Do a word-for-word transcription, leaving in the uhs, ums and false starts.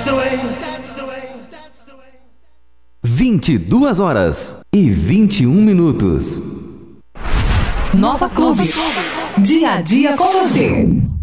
vinte e duas horas e vinte e um minutos. Nova Clube. Dia a dia com você.